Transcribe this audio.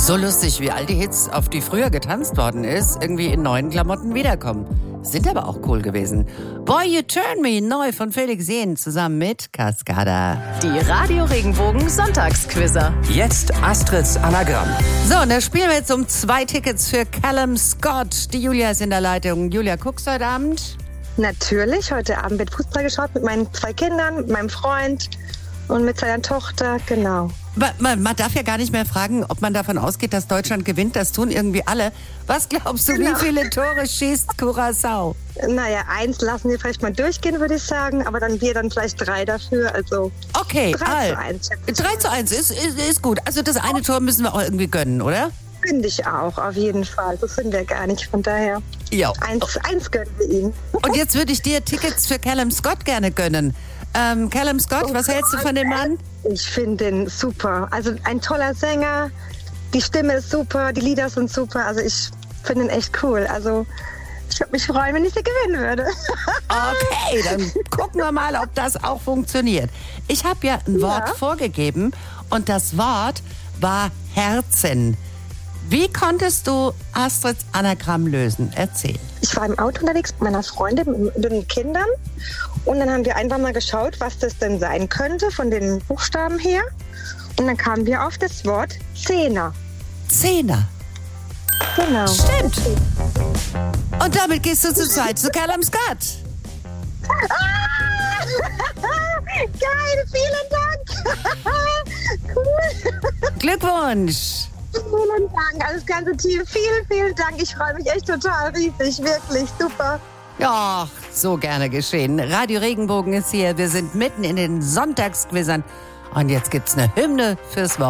So lustig, wie all die Hits, auf die früher getanzt worden ist, irgendwie in neuen Klamotten wiederkommen. Sind aber auch cool gewesen. Boy, You Turn Me, neu von Felix Jähn, zusammen mit Cascada. Die Radio Regenbogen Sonntagsquizzer. Jetzt Astrids Anagramm. So, und da spielen wir jetzt um 2 Tickets für Callum Scott. Die Julia ist in der Leitung. Julia, guckst du heute Abend? Natürlich, heute Abend wird Fußball geschaut mit meinen 2 Kindern, mit meinem Freund und mit seiner Tochter, genau. Man darf ja gar nicht mehr fragen, ob man davon ausgeht, dass Deutschland gewinnt. Das tun irgendwie alle. Was glaubst du, Genau. wie viele Tore schießt Curaçao? Naja, 1 lassen wir vielleicht mal durchgehen, würde ich sagen, aber dann vielleicht 3 dafür, also Okay, 3:1. 3:1 ist gut. Also das eine Tor müssen wir auch irgendwie gönnen, oder? Finde ich auch, auf jeden Fall. Das sind wir gar nicht, von daher. Ja. 1 gönnen wir ihm. Und jetzt würde ich dir Tickets für Callum Scott gerne gönnen. Callum Scott, was hältst du von dem Mann? Ich finde den super. Also ein toller Sänger, die Stimme ist super, die Lieder sind super. Also ich finde ihn echt cool. Also ich würde mich freuen, wenn ich sie gewinnen würde. Okay, dann gucken wir mal, ob das auch funktioniert. Ich habe ja ein Wort vorgegeben und das Wort war Herzen. Wie konntest du Astrids Anagramm lösen? Erzähl. Ich war im Auto unterwegs mit meiner Freundin, mit den Kindern. Und dann haben wir einfach mal geschaut, was das denn sein könnte von den Buchstaben her. Und dann kamen wir auf das Wort Zehner. Zehner. Genau. Stimmt. Und damit gehst du zu zweit zu Callum Scott. Geil, vielen Dank. Cool. Glückwunsch. Vielen Dank, alles ganze Team. Vielen, vielen Dank. Ich freue mich echt total riesig. Wirklich super. Ja, so gerne geschehen. Radio Regenbogen ist hier. Wir sind mitten in den Sonntagsquizzern. Und jetzt gibt's eine Hymne fürs Wort.